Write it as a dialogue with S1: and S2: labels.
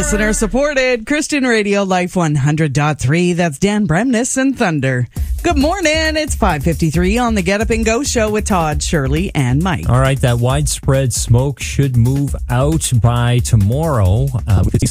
S1: Listener supported Christian Radio Life 100.3. That's Dan Bremnes and Thunder. Good morning. It's 5:53 on the Get Up and Go show with Todd, Shirley, and Mike.
S2: All right, that widespread smoke should move out by tomorrow. We could see